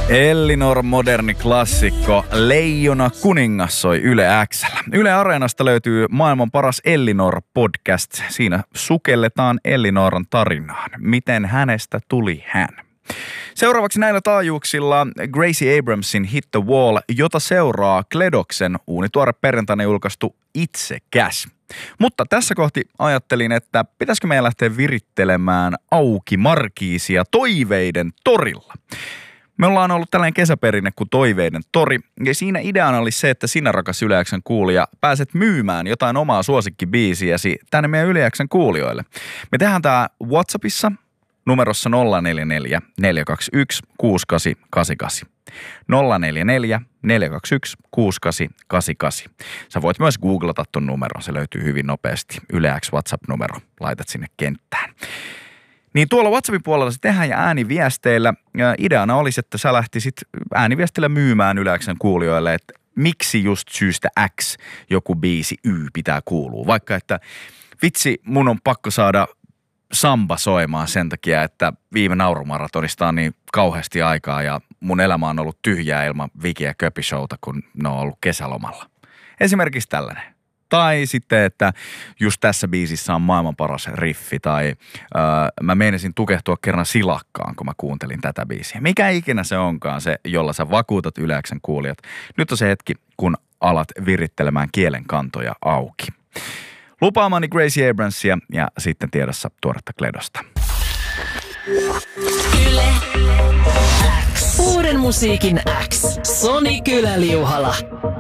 Ellinor moderni klassikko Leijona kuningas soi Yle X:llä. Yle Areenasta löytyy maailman paras Ellinor podcast. Siinä sukelletaan Ellinoran tarinaan. Miten hänestä tuli hän? Seuraavaksi näillä taajuuksilla Gracie Abramsin Hit the Wall, jota seuraa Kledoksen uunituore perjantaina julkaistu Itsekäs. Mutta tässä kohti ajattelin, että pitäisikö meidän lähteä virittelemään auki markiisia Toiveiden torilla. Me ollaan ollut tällainen kesäperinne kuin Toiveiden tori, ja siinä ideana oli se, että sinä, rakas Yle X:n kuulija, pääset myymään jotain omaa suosikkibiisiäsi tänne meidän Yle X:n kuulijoille. Me tehdään tää WhatsAppissa numerossa 044 421 6888. 044 421 6888. Sä voit myös googlata ton numeron, se löytyy hyvin nopeasti. Yle X WhatsApp-numero, laitat sinne kenttään. Niin tuolla WhatsAppin puolella se tehdään ja ääniviesteillä. Ja ideana olisi, että sä lähtisit ääniviestillä myymään Yle X:n kuulijoille, että miksi just syystä X joku biisi Y pitää kuulua. Vaikka että vitsi, mun on pakko saada samba soimaan sen takia, että viime naurumaratonista on niin kauheasti aikaa ja mun elämä on ollut tyhjää ilman Viki ja Köpi showta, kun ne on ollut kesälomalla. Esimerkiksi tällainen. Tai sitten, että just tässä biisissä on maailman paras riffi, tai mä meinasin tukehtua kerran silakkaan, kun mä kuuntelin tätä biisiä. Mikä ikinä se onkaan se, jolla sä vakuutat Yle X:n kuulijat. Nyt on se hetki, kun alat virittelemään kielenkantoja auki. Lupaamani Gracie Abramsia ja sitten tiedossa tuoretta Kledosta. Yle X. Uuden musiikin X. Soni Kylä-Liuhala.